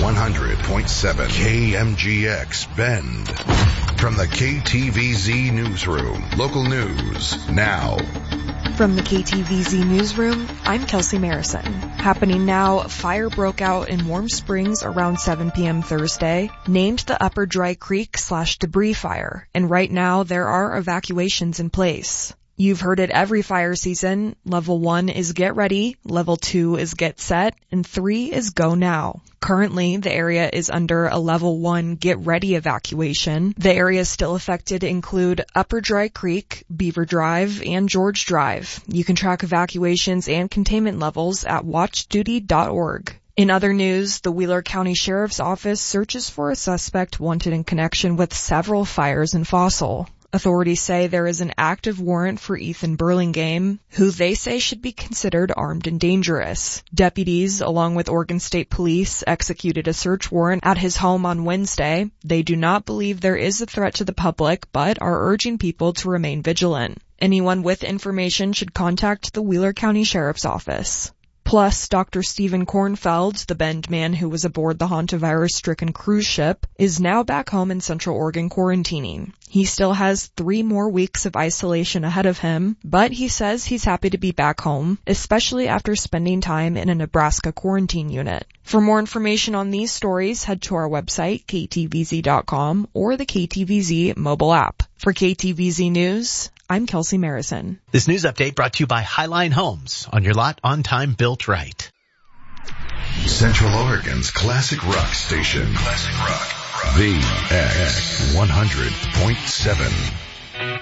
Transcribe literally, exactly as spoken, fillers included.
one hundred point seven K M G X Bend. From the K T V Z Newsroom, local news now. From the K T V Z Newsroom, I'm Kelsey Marison. Happening now, a fire broke out in Warm Springs around seven p.m. Thursday, named the Upper Dry Creek slash debris fire, and right now there are evacuations in place. You've heard it every fire season. Level one is get ready, level two is get set, and three is go now. Currently, the area is under a level one get ready evacuation. The areas still affected include Upper Dry Creek, Beaver Drive, and George Drive. You can track evacuations and containment levels at watch duty dot org. In other news, the Wheeler County Sheriff's Office searches for a suspect wanted in connection with several fires in Fossil. Authorities say there is an active warrant for Ethan Burlingame, who they say should be considered armed and dangerous. Deputies, along with Oregon State Police, executed a search warrant at his home on Wednesday. They do not believe there is a threat to the public, but are urging people to remain vigilant. Anyone with information should contact the Wheeler County Sheriff's Office. Plus, Doctor Stephen Kornfeld, the Bend man who was aboard the hantavirus-stricken cruise ship, is now back home in Central Oregon quarantining. He still has three more weeks of isolation ahead of him, but he says he's happy to be back home, especially after spending time in a Nebraska quarantine unit. For more information on these stories, head to our website, K T V Z dot com, or the K T V Z mobile app. For K T V Z News, I'm Kelsey Marison. This news update brought to you by Highline Homes. On your lot, on time, built right. Central Oregon's classic rock station. Classic rock. rock. The X one hundred point seven.